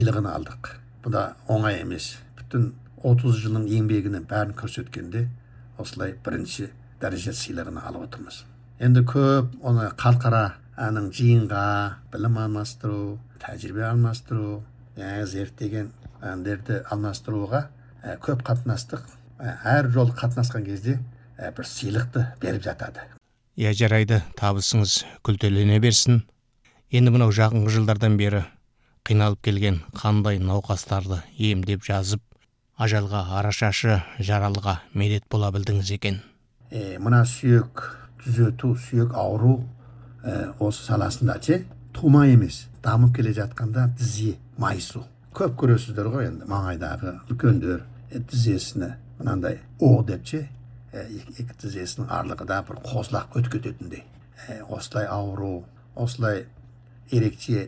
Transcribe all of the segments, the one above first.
сыйлығын алдық. Бұл да оңай емес. Бүтін 30 жылдың еңбегінің бәрін көрсеткенде осылай бірінші дәреже сыйлығын алып отырмыз. Енді көп оны халықара жиынға білім алмастыру, тәжірибе алмастыру, зерттеген әндерді алмастыруға көп қатынастық. Әр жол қатынасқан кезде бір сыйлықты беріп жатады. Иә, жарайды, табысыңыз күлтелене берсін. Енді мынау жақынғы жылдардан бері қиналып келген қандай науқастарды емдеп жазып, ажалға арашашы жаралыға медет бола білдіңіз екен. Мына сүйек түзету, сүйек ауру осы саласында тума емес, дамып келе жатқанда тізе майысу. Көп көресіздер ғой, енді маңайдағы үлкендер тізесіне мынандай оқ деп екі тізесінің арлығыда бір қозлақ өткететіндей. Осылай ауру, осылай ерекше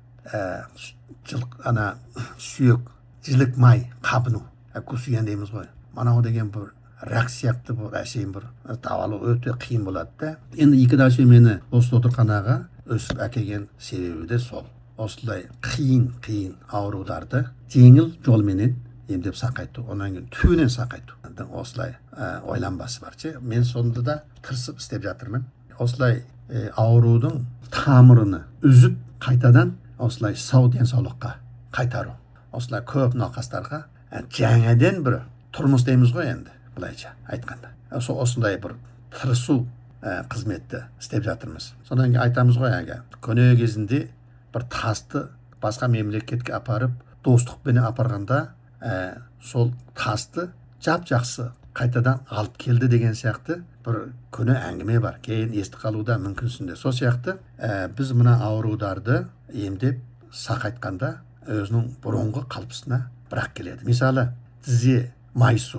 сүйек жілік май қабыну, көсіген дейміз ғой. Манау деген бір рак сияқты бір әшейін бір давалу өте қиын болады да. Енді екі мені осы отырханаға өсіп әкелген себебі де сол. Осылай қиын ауруларды жеңіл жолменен емдеп сақайту, онан кейін түбінен сақайту. Осылай ойланбасы бар. Мен сонда да тырысып істеп жатырмын. Осылай аурудың тамырыны үзіп, қайтадан осылай сау денсаулыққа қайтару. Осылай көп науқастарға жаңадан бір тұрмыс дейміз ғой енді, былайша айтқанда. Осындай бір тырысу қызметті істеп жатырмыз. Содан кейін айтамыз ғой, көне кезінде бір тасты басқа мемлекетке апарып, достықпен апарғанда, сол тасты жап-жақсы қайтадан алып келді деген сияқты бір көне әңгіме бар. Кейін естіп қалуда мүмкінсінде. Сол сияқты біз мына аурударды емдеп сақайтқанда өзінің бұрынғы қалпысына бірақ келеді. Мысалы, тізе майысу.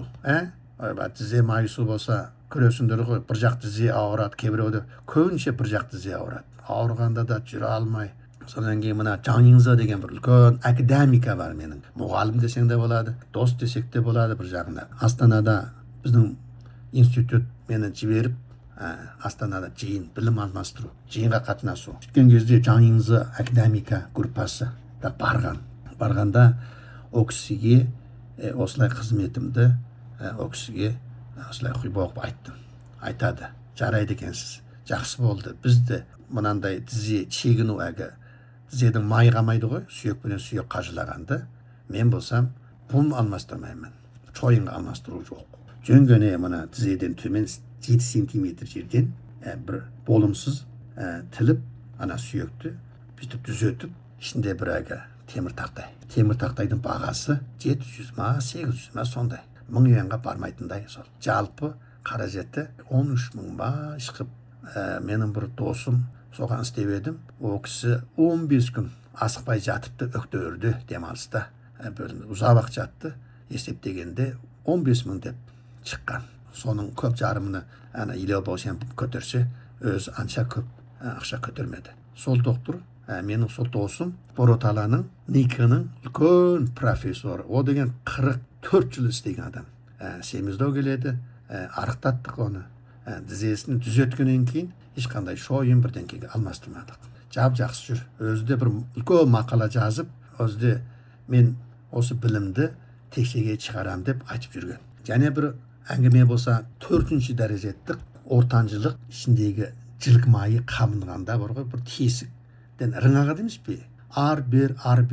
Тізе майысу болса, көресіңдер ғой, бір жақ тізе ауырады, кейбіреуде көбінше бір жақ тізе ауырады. Ауырғанда да жүре алмай. Содан кейін мына Жаңыңза деген бір үлкен академика бар менің. Мұғалім десең де болады, дос десек те болады бір жағында. Астанада біздің институт мені жіберіп, Астанада жиын, білім алмастыру, жиынға қатынасу. Сөйткен кезде Жаңыңза академика группасы да барғанда о кісіге осылай қызметімді о кісіге осылай құйбоқ айттым. Айтады, жарайды екенсіз, жақсы болды. Бізді мынандай тізе чегіну тізедің май қамайды ғой, сүйек пенен сүйек қажылағанды, мен болсам бұм алмастырмаймын, чойынға алмастыру жоқ. Жөнгене мына тізеден төмен 7 сантиметр жерден бір болымсыз тіліп, ана сүйекті бүйтіп түзетіп, ішінде бір темір тақтай. Темір тақтайдың бағасы 700 ма, 800 ма сондай. 1000 юанға бармайтындай сол. Жалпы қаражеті 13 000 ба ішқып, менің бір досым соған істеп едім. О кісі 15 күн асықпай жатыпты, өктөрді демалыста. Ұзақ жатты. Есептегенде 15 000 деп шыққан. Соның көп жарымını илеу болсен көтерсе, өз анша көп ақша көтермеді. Сол доктор, менің сол досым, Бороталаның, Никаның үлкен профессор. О деген 44 жыл істеген адам. Семіздау келеді, арықтаттық оны. Тізесін түзеткеннен кейін ешқандай шойын бірдеңкеге алмастырмадық. Жақсы жүр. Өзде бір үлкен мақала жазып, өзде мен осы білімді текшеге шығарам деп айтып жүрген. Және бір әңгіме болса 4-ші дәрежеттік ортаншылық ішіндегі жілік майы қабынғанда бар ғой, бір тесіктен рыңаға дейміз бе? Ар бер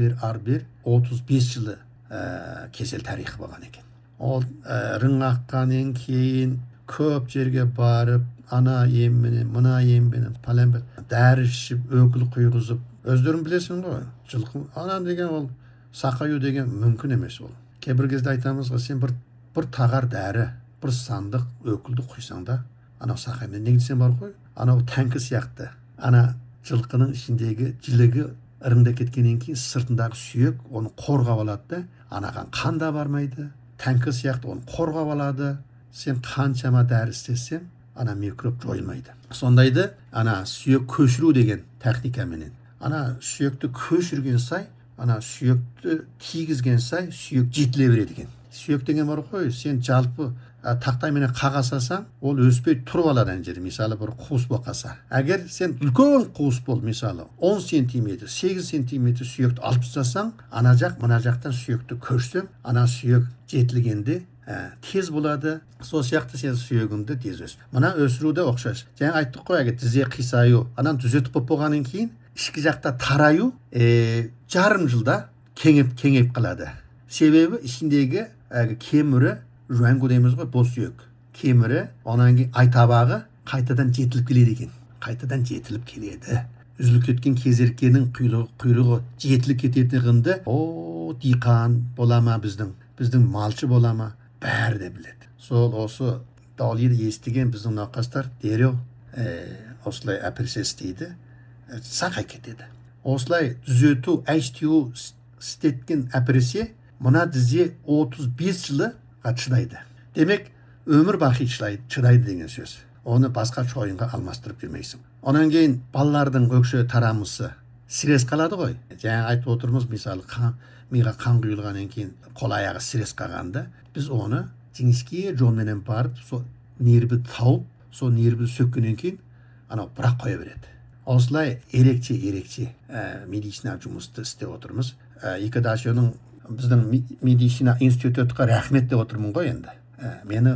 35 жылы кесел тарихы болған екен. Ол рыңаққаннан кейін көп жерге барып, ана емменен, мына емменен, пәленбет дәрі ішіп, өкіл құйғызып, өздерің білесің ғой, жылқы, ана деген ол сақаю деген мүмкін емес ол. Кейбір кезде айтамыз ғой, сен бір тағар дәрі, бір сандық өкілді құйсаң да, анау сақаймен неге десем бар ғой, анау тәңкі сияқты, ана жылқының ішіндегі жілігі ырыңда кеткеннен кейін сыртындағы сүйек оны қорғап алады да, анаған қан да бармайды, тәңкі сияқты оны қорғап алады. Сен қаншама дәрі істесең, ана микроб жойылмайды. Сондайды, ана сүйек көшіру деген техникаменен. Ана сүйекті көшірген сай, ана сүйекті тигізген сай, сүйек жетіле береді екен. Сүйек деген бар ғой, сен жалпы тақтай менен қағаз салсаң, ол өспей тұрып алады ана жерде. Мысалы бір қуыс болып қалса. Әгер сен үлкен қуыс бол, мысалы 10 сантиметр, 8 сантиметр сүйекті алып тастасаң, ана жақ, мына жақтан сүйекті көрсең, ана сүйек жетілгенде тез болады. Сол сияқты сен сүйегіңді тез өс. Мына өсіруде ұқсас. Жаңа айттық қой, әгер тізе қисаю, анан түзетіп болып болғаннан кейін, ішкі жақта тараю жарым жылда кеңейіп қалады. Себебі ішіндегі кемірі, жуангу дейміз ғой, бұл сүйек. Кемірі, онан кейін айтабағы қайтадан жетіліп келеді екен. Қайтадан жетіліп келеді. Үзіліп кеткен кезеркенің құйрығы жетіліп кететінді, диқан болама біздің малшы болама, бәрі де біледі. Сол осы далиды естіген біздің науқастар дереу осылай операция істейді, сақай кетеді. Осылай түзету, HTU істеткен операция мына тізе 35 жылға шыдайды. Демек, өмір бақи шыдайды деген сөз. Оны басқа шойынға алмастырып жүрмейсің. Онан кейін балалардың өкше тарамысы сирес қалады ғой. Жаңа айтып отырмыз, мысалы, миға қан құйылғаннан кейін қол аяғы сирес қалғанда, біз оны жіңішке жолменен барып, сол нерві тауып, сол нерві сөккеннен кейін анау бірақ қоя береді. Осылай ерекше медицина жұмысты істеп отырмыз. Екадашының біздің медицина институтқа рахмет деп отырмын ғой енді. Мені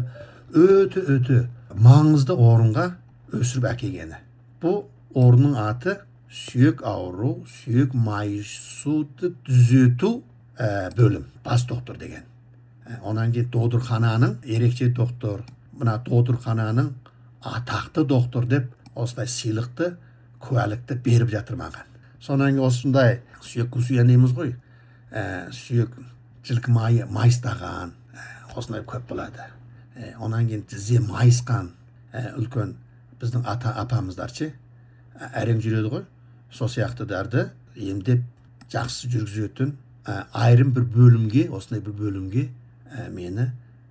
өте маңызды орынға өсіріп әкелгені. Бұл орынның аты сүйек ауру, сүйек майысуды түзету бөлім, бас доктор деген. Онан кейін додырхананың ерекше доктор, мына додырхананың атақты доктор деп осылай сыйлықты, куәлікті беріп жатыр маған. Сонан кейін осындай сүйек кусуян дейміз ғой. Сүйек жылқы майыстаған, осындай көп болады. Онан кейін тізе майысқан үлкен біздің апамыздарчы әрең жүреді ғой. Сол сияқтыларды емдеп жақсы жүргізетін айрым бір бөлімге, осындай бір бөлімге мені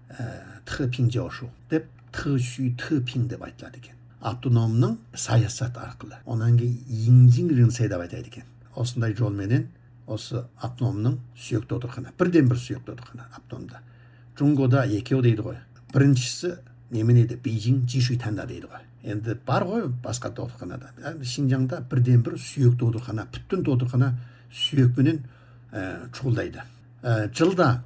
тхыпин жошу деп, тхыпин деп айтылады екен. Автономның саясат арқылы. Онан кейін еңжің рынсай деп айтады екен. Осындай жолменен осы автономның сүйек додырхана. Бірден бір сүйек додырхана автономда. Джунгода екеу дейді ғой. Біріншісі немен еді? Бейжің Жишуйтанда дейді ғой. Енді бар ғой басқа додырханада. Шинжаңда бірден бір сүйек додырхана, бүттін додырхана сүйекпенен шұғылдайды. Жылда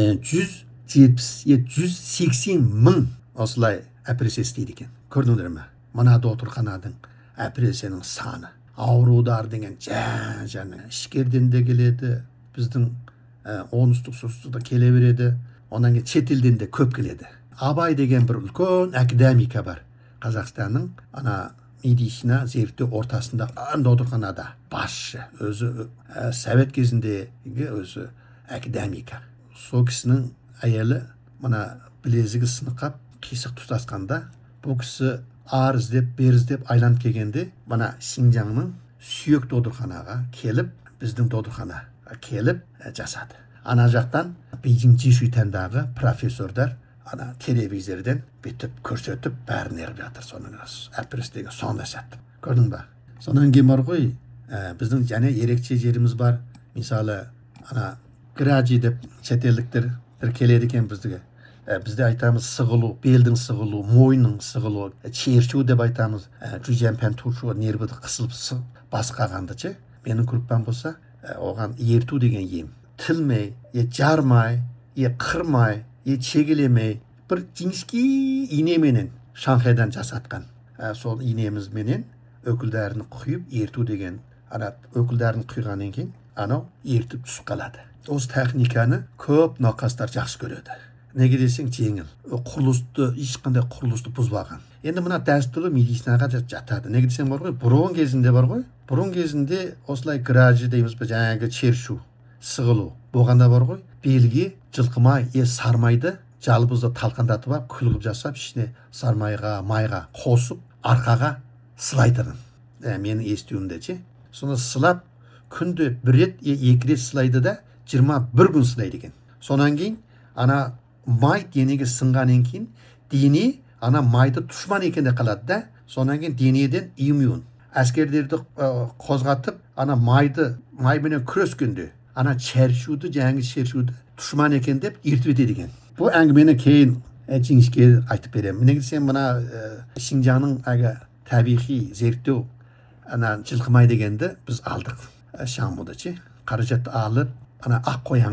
180 мың осылай операция істейді екен. Көрдіңдер ме? Мына додырхананың операцияның саны. Аурудар деген жаңа ішкерден де келеді, біздің оңтүстік солтүстікте келе береді, онан кейін шетелден де көп келеді. Абай деген бір үлкен академика бар. Қазақстанның ана медицина зерттеу ортасында додырханада басшы, өзі совет кезіндегі өзі академика. Сол кісінің әйелі мына білезігі сынықап қисық тұтасқанда, бұл кісі ар іздеп, бер іздеп айланып келгенде, мына Шинжаңның сүйек додырханаға келіп, біздің додырханаға келіп жасады. Ана жақтан Бейжің Жишуйтандағы профессордар ана телевизорден бүйтіп көрсетіп бәрін еріп жатыр. Соның операциядегі сонда сәтті. Көрдің ба? Сонан кейін бар ғой, біздің және ерекше жеріміз бар. Мысалы, ана граджи деп шетелдіктер келеді екен біздіге. Бізде айтамыз сығылу, белдің сығылу, мойның сығылу, чершу деп айтамыз. Жүземпен тушу, нервіді қысылып басқағанды че. Менің күріппен болса, оған ерту деген ем. Тілмей, жармай, қырмай, шегелемей, бір жіңішке инеменен Шанхайдан жасатқан. Сол инемізменен өкілдәрін құйып, ерту деген, өкілдәрін құйғаннан кейін, анау ертіп түсіп қалады. Осы техниканы көп науқастар жақсы көреді. Неге десең жеңіл. Құрылысты, ешқандай құрылысты бұзбаған. Енді мына дәстүрлі медицинаға жатады. Неге десең бар ғой, бұрын кезінде бар ғой. Бұрын кезінде осылай гражи дейміз бе, жаңағы чершу, сығылу болғанда бар ғой. Белге жылқымай, сармайды жалбызды талқандатып алып, күлгіп жасап, ішіне сармайға, майға қосып, арқаға сылайтырын. Менің естуімде че. Соны сылап, күнде бір рет, екі рет сылайды да, 21 күн сылайды екен. Сонан кейін, ана май денеге сынғаннан кейін, дене ана майды тұшман екенде қалады да, сонан кейін денеден иммун. Әскердерді қозғатып, ана майменен күрескенде, ана чершуды, жаңағы чершуды тұшман екен деп ертіп етеді екен. Бұл әңгімені кейін жеңішке айтып беремін. Неге десем, мына Шинжаңның әгі табиғи зерттеу ана жылқы май дегенді біз алдық. Шаңмудачы қаражат алып ана ақ қоян